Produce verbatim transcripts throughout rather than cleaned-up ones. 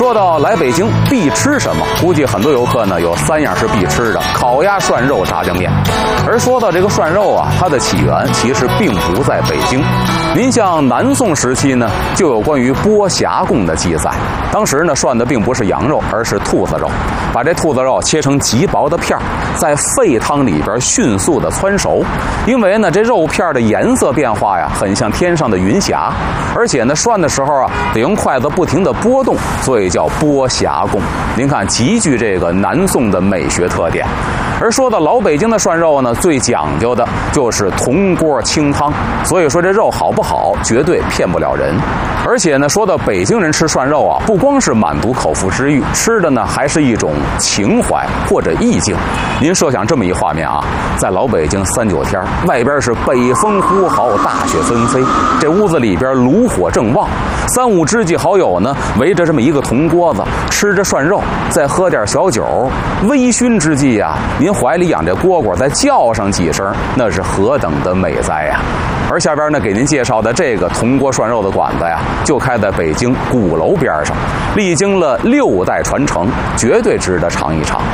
说到来北京必吃什么，估计很多游客呢有三样是必吃的：烤鸭、涮肉、炸酱面。而说到这个涮肉啊，它的起源其实并不在北京。您像南宋时期呢，就有关于剥匣供的记载。当时呢，涮的并不是羊肉，而是兔子肉。把这兔子肉切成极薄的片儿，在沸汤里边迅速的汆熟。因为呢，这肉片的颜色变化呀，很像天上的云霞，而且呢，涮的时候啊，得用筷子不停的拨动，所以叫剥匣供。您看，极具这个南宋的美学特点。而说到老北京的涮肉呢，最讲究的就是铜锅清汤，所以说这肉好不好，绝对骗不了人。而且呢，说到北京人吃涮肉啊，不光是满足口腹之欲，吃的呢还是一种情怀或者意境。您设想这么一画面啊，在老北京三九天，外边是北风呼号，大雪纷飞，这屋子里边炉火正旺，三五知己好友呢围着这么一个铜锅子，吃着涮肉，再喝点小酒，微醺之际啊，您怀里养这蝈蝈再叫上几声，那是何等的美哉呀！而下边呢，给您介绍的这个铜锅涮肉的馆子呀，就开在北京鼓楼边上，历经了六代传承，绝对值得尝一尝。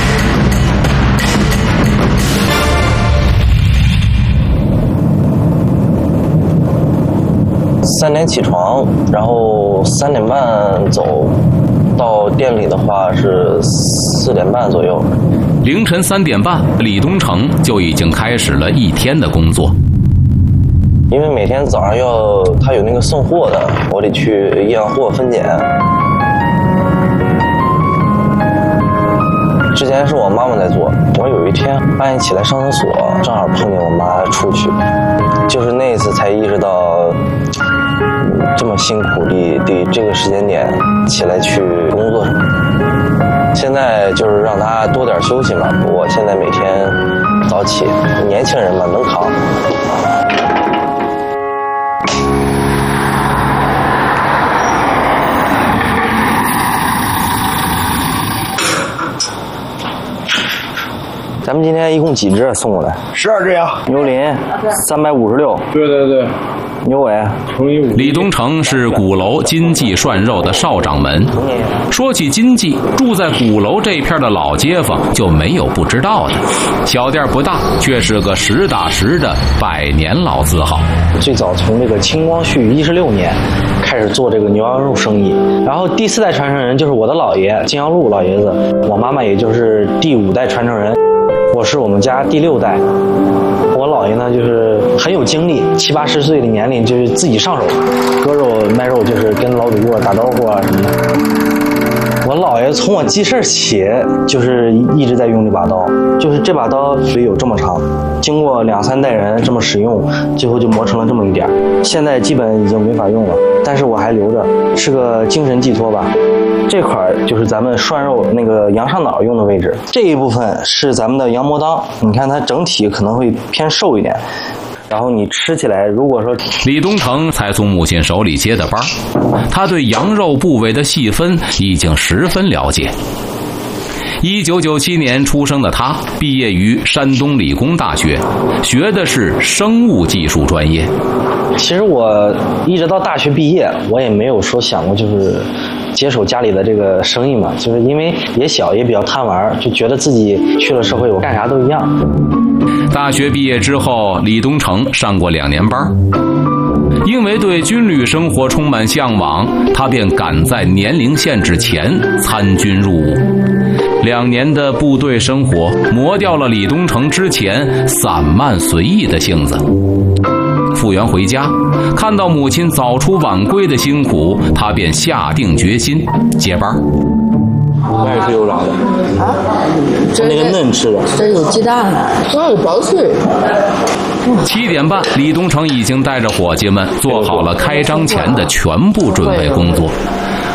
三点起床，然后三点半走，到店里的话是四点半左右。 凌晨三点半，李东成就已经开始了一天的工作。 因为每天早上要他有那个送货的，我得去验货分拣。之前是我妈妈在做，我有一天半夜起来上厕所，正好碰见我妈出去，就是那次才意识到，这么辛苦的的这个时间点起来去工作。现在就是让她多点休息嘛，我现在每天早起，年轻人嘛能扛。咱们今天一共几只送过来？ 十二只呀。 牛鳞三百五十六。 对对对。 牛尾乘以五。 李东成是鼓楼金记涮肉的少掌门。说起金记，住在鼓楼这片的老街坊就没有不知道的。小店不大，却是个实打实的百年老字号。 最早从这个清光绪一十六年开始做这个牛羊肉生意，然后第四代传承人就是我的姥爷金阳禄老爷子，我妈妈也就是第五代传承人。我是我们家第六代，我姥爷呢就是很有精力，七八十岁的年龄就是自己上手，割肉卖肉就是跟老主顾打招呼啊什么的。我姥爷从我记事起就是一直在用这把刀，就是这把刀所以有这么长，经过两三代人这么使用，最后就磨成了这么一点，现在基本已经没法用了，但是我还留着，是个精神寄托吧。这块就是咱们涮肉那个羊上脑用的位置，这一部分是咱们的羊膜裆，你看它整体可能会偏瘦一点，然后你吃起来，如果说李东成才从母亲手里接的班，他对羊肉部位的细分已经十分了解。一九九七年出生的他，毕业于山东理工大学，学的是生物技术专业。 其实我一直到大学毕业，我也没有说想过就是接手家里的这个生意嘛，就是因为也小，也比较贪玩，就觉得自己去了社会，我干啥都一样。 大学毕业之后，李东成上过两年班，因为对军旅生活充满向往，他便赶在年龄限制前参军入伍。两年的部队生活磨掉了李东成之前散漫随意的性子。复员回家，看到母亲早出晚归的辛苦，他便下定决心接班。 那也是有啥的啊？ 那个嫩吃的， 这有鸡蛋了，这有薄脆。 七点半，李东成已经带着伙计们做好了开张前的全部准备工作。